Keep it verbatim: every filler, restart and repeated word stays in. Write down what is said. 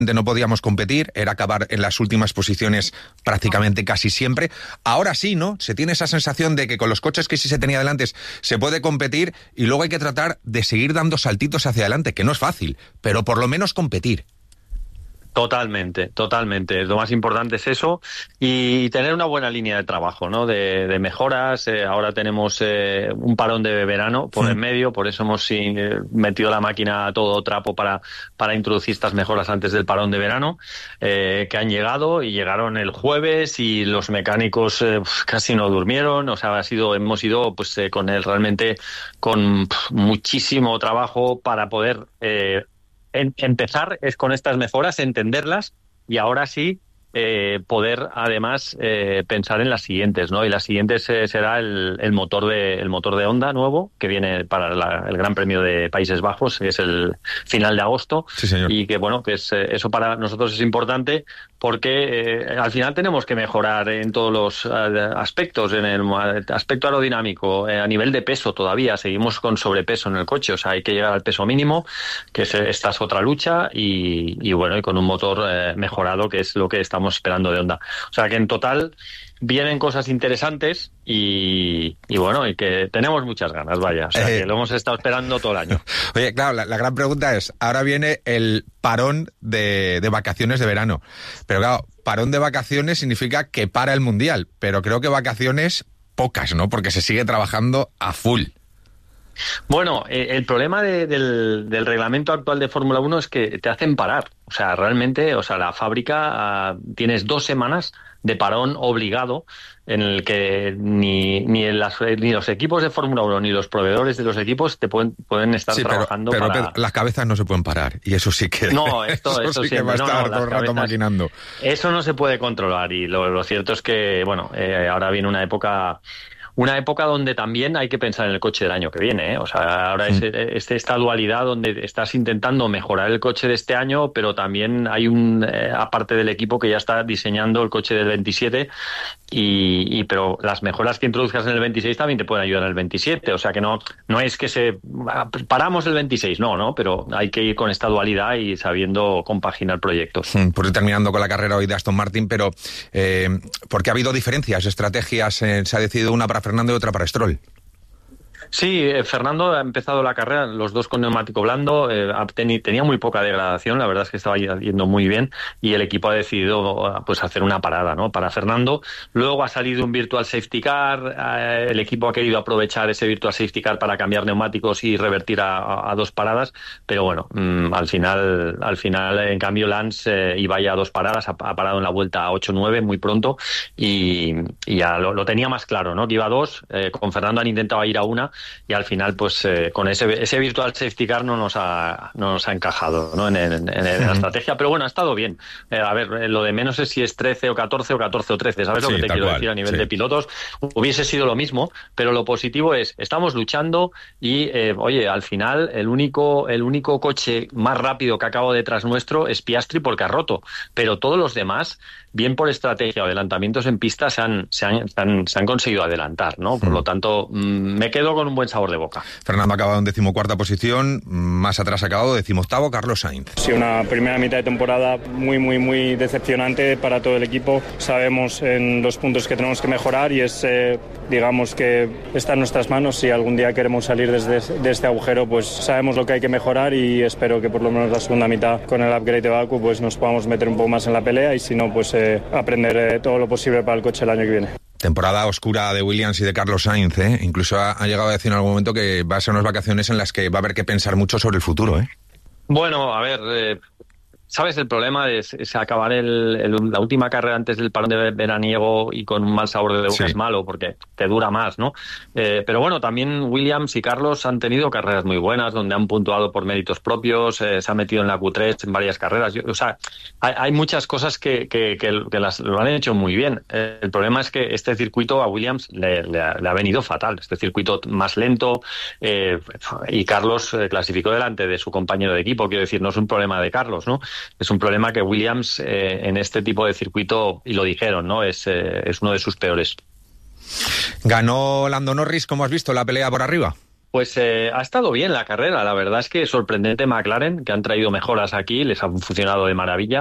no podíamos competir, era acabar en las últimas posiciones prácticamente casi siempre. Ahora sí, ¿no? Se tiene esa sensación de que con los coches que sí se tenía delante se puede competir y luego hay que tratar de seguir dando saltitos hacia adelante, que no es fácil, pero por lo menos competir. Totalmente, totalmente. Lo más importante es eso y tener una buena línea de trabajo, ¿no? De, de mejoras. Eh, ahora tenemos eh, un parón de verano por sí. en medio, por eso hemos eh, metido la máquina a todo trapo para, para introducir estas mejoras antes del parón de verano, eh, que han llegado y llegaron el jueves y los mecánicos eh, casi no durmieron. O sea, ha sido, hemos ido pues eh, con él realmente con pff, muchísimo trabajo para poder eh, En, empezar es con estas mejoras, entenderlas y ahora sí eh, poder además eh, pensar en las siguientes, ¿no? Y las siguientes eh, será el, el motor de el motor de Honda nuevo que viene para la, el Gran Premio de Países Bajos, que es el final de agosto. Sí, señor. Y que bueno, que es, eh, eso para nosotros es importante porque eh, al final tenemos que mejorar en todos los uh, aspectos, en el aspecto aerodinámico, eh, a nivel de peso todavía seguimos con sobrepeso en el coche, o sea, hay que llegar al peso mínimo, que es, esta es otra lucha y, y bueno, y con un motor eh, mejorado, que es lo que estamos esperando de Honda. O sea, que en total vienen cosas interesantes y, y bueno, y que tenemos muchas ganas, vaya. O sea, eh, que lo hemos estado esperando todo el año. Oye, claro, la, la gran pregunta es, ahora viene el parón de, de vacaciones de verano. Pero claro, parón de vacaciones significa que para el Mundial, pero creo que vacaciones pocas, ¿no? Porque se sigue trabajando a full. Bueno, eh, el problema de, del, del reglamento actual de Fórmula uno es que te hacen parar. O sea, realmente, o sea, la fábrica uh, tienes dos semanas de parón obligado en el que ni ni, en las, ni los equipos de Fórmula uno ni los proveedores de los equipos te pueden pueden estar sí, trabajando pero, pero, para... pero las cabezas no se pueden parar y eso sí que no esto eso esto sí siempre, que va a estar no, no, todo el rato cabezas, maquinando. Eso no se puede controlar y lo, lo cierto es que bueno eh, ahora viene una época Una época donde también hay que pensar en el coche del año que viene, ¿eh? O sea, ahora es, es esta dualidad donde estás intentando mejorar el coche de este año, pero también hay un, eh, aparte del equipo que ya está diseñando el coche del veintisiete, y, y pero las mejoras que introduzcas en el veintiséis también te pueden ayudar en el veintisiete, o sea que no, no es que se paramos el veintiséis, no, no, pero hay que ir con esta dualidad y sabiendo compaginar proyectos. Por ir terminando con la carrera hoy de Aston Martin, pero eh, porque ha habido diferencias, estrategias, eh, se ha decidido una para Fernando y otra para Stroll. Sí, eh, Fernando ha empezado la carrera, los dos con neumático blando, eh, tenía muy poca degradación, la verdad es que estaba yendo muy bien y el equipo ha decidido pues hacer una parada, ¿no? Para Fernando. Luego ha salido un Virtual Safety Car, eh, el equipo ha querido aprovechar ese Virtual Safety Car para cambiar neumáticos y revertir a, a, a dos paradas, pero bueno, mmm, al final, al final en cambio Lance eh, iba ya a dos paradas, ha, ha parado en la vuelta ocho nueve muy pronto y, y ya lo, lo tenía más claro, ¿no? Que iba a dos, eh, con Fernando han intentado ir a una y al final pues eh, con ese ese Virtual Safety Car no nos ha no nos ha encajado, ¿no? en, en, en, en la estrategia, pero bueno, ha estado bien. Eh, a ver, eh, lo de menos es si es trece o catorce o catorce o trece, ¿sabes sí, lo que te quiero cual, decir a nivel sí. de pilotos? Hubiese sido lo mismo, pero lo positivo es estamos luchando y eh, oye, al final el único el único coche más rápido que acaba detrás nuestro es Piastri porque ha roto, pero todos los demás, bien por estrategia o adelantamientos en pista, se han se han, se han, se han conseguido adelantar, ¿no? Por mm. lo tanto, mmm, me quedo con un buen sabor de boca. Fernando ha acabado en decimocuarta posición, más atrás ha acabado decimoctavo Carlos Sainz. Sí, una primera mitad de temporada muy, muy, muy decepcionante para todo el equipo. Sabemos en los puntos que tenemos que mejorar y es, eh, digamos que está en nuestras manos. Si algún día queremos salir desde de este agujero, pues sabemos lo que hay que mejorar y espero que por lo menos la segunda mitad con el upgrade de Baku pues nos podamos meter un poco más en la pelea y si no, pues eh, aprender eh, todo lo posible para el coche el año que viene. Temporada oscura de Williams y de Carlos Sainz, ¿eh? Incluso ha, ha llegado a decir en algún momento que va a ser unas vacaciones en las que va a haber que pensar mucho sobre el futuro, ¿eh? Bueno, a ver, eh, ¿sabes? El problema es, es acabar el, el, la última carrera antes del parón de veraniego y con un mal sabor de boca. Sí. Es malo porque te dura más, ¿no? Eh, pero bueno, también Williams y Carlos han tenido carreras muy buenas donde han puntuado por méritos propios, eh, se han metido en la Q tres en varias carreras. Yo, o sea, hay, hay muchas cosas que, que, que, que las, lo han hecho muy bien. Eh, el problema es que este circuito a Williams le, le, ha, le ha venido fatal. Este circuito más lento eh, y Carlos eh, clasificó delante de su compañero de equipo. Quiero decir, no es un problema de Carlos, ¿no? Es un problema que Williams eh, en este tipo de circuito, y lo dijeron, ¿no? Es, eh, es uno de sus peores. ¿Ganó Lando Norris, como has visto, la pelea por arriba? Pues eh, ha estado bien la carrera, la verdad es que sorprendente McLaren, que han traído mejoras aquí, les han funcionado de maravilla.